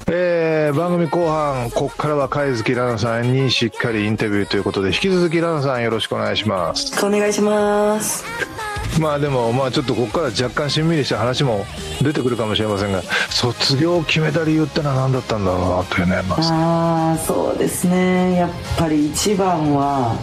番組後半、ここからは貝月ラナさんにしっかりインタビューということで、引き続きラナさんよろしくお願いします。 お願いします。 でもちょっとここから若干しんみりした話も出てくるかもしれませんが、卒業を決めた理由ってのは何だったんだろうなというね。 そうですね、やっぱり一番は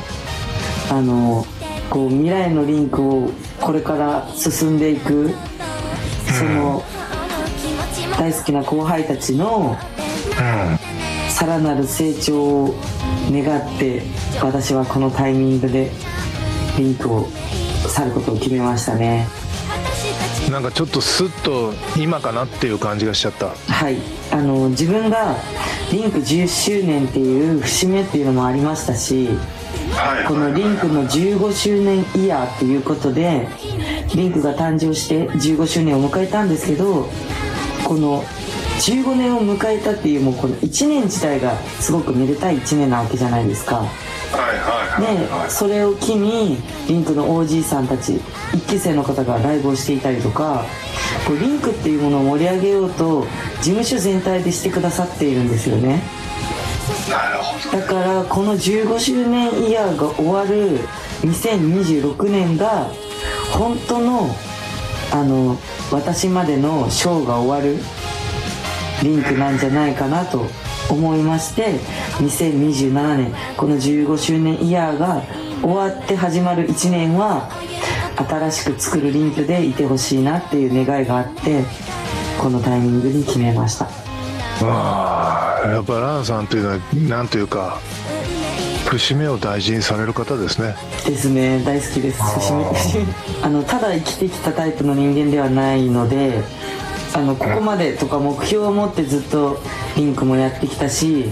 こう未来のリンクをこれから進んでいく、その大好きな後輩たちのさらなる成長を願って、私はこのタイミングでリンクを去ることを決めましたね。 なんかちょっとスッと今かなっていう感じがしちゃった。 はい、自分がリンク10周年っていう節目っていうのもありましたし、このリンクの15周年イヤーっていうことでリンクが誕生して15周年を迎えたんですけど、この15年を迎えたっていう、もうこの1年自体がすごくめでたい1年なわけじゃないですか。でそれを機にリンクの OG さんたち1期生の方がライブをしていたりとか、こうリンクっていうものを盛り上げようと事務所全体でしてくださっているんですよね。だからこの15周年イヤーが終わる2026年が本当の私までのショーが終わるリンクなんじゃないかなと思いまして、2027年この15周年イヤーが終わって始まる1年は新しく作るリンクでいてほしいなっていう願いがあって、このタイミングに決めました。 やっぱランさんというのはなんというか節目を大事にされる方ですね。 ですね、大好きです。節目ただ生きてきたタイプの人間ではないので、ここまでとか目標を持ってずっとリンクもやってきたし、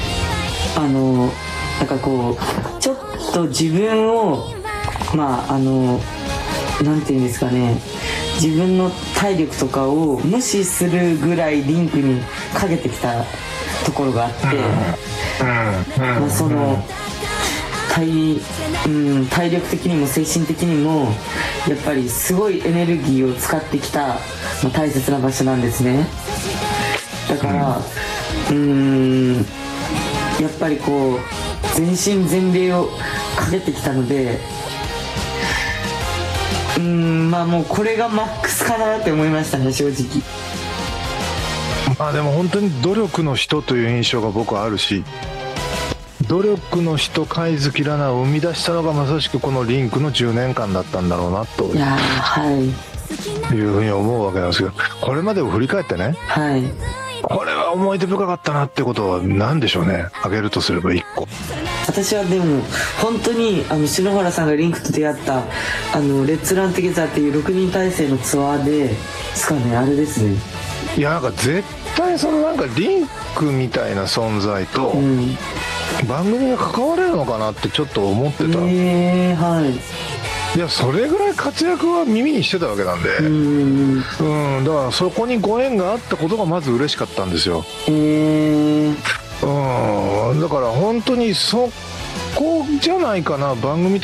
なんかこうちょっと自分をなんていうんですかね、自分の体力とかを無視するぐらいリンクにかけてきたところがあって、その体力的にも精神的にもやっぱりすごいエネルギーを使ってきた大切な場所なんですね。だからやっぱりこう全身全霊をかけてきたので、もうこれがマックスかなって思いましたね、正直。 でも本当に努力の人という印象が僕はあるし、努力の人貝月ラナを生み出したのがまさしくこのリンクの10年間だったんだろうなというふうに思うわけなんですけど、これまでを振り返ってね、これは思い出深かったなってことは何でしょうね、挙げるとすれば1個。 私はでも本当に篠原さんがリンクと出会ったレッツランテゲザーっていう6人体制のツアーですかね、あれですね。 いや、なんか絶対そのなんかリンクみたいな存在と番組が関われるのかなってちょっと思ってた。いや、それぐらい活躍は耳にしてたわけなんで、だからそこにご縁があったことがまず嬉しかったんですよ。だから本当にそこじゃないかな、番組